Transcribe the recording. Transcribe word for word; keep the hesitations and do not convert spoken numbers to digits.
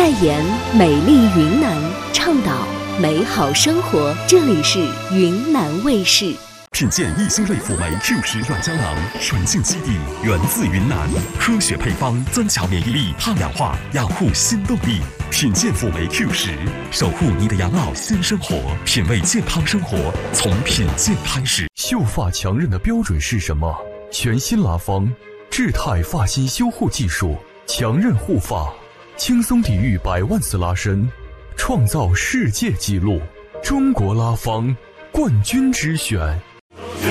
代言美丽云南，倡导美好生活。这里是云南卫视。 品鉴益sinh类辅酶 Q 十软胶囊，纯净基底，源自云南，科学配方，增强免疫力，抗氧化，养护新动力。品鉴辅酶 Q 十，守护你的养老新生活，品味健康生活，从品鉴开始。 秀发强韧的标准是什么？全新拉芳智泰发型修护技术，强韧护发，轻松抵御百万次拉伸，创造世界纪录。中国拉芳冠军之选。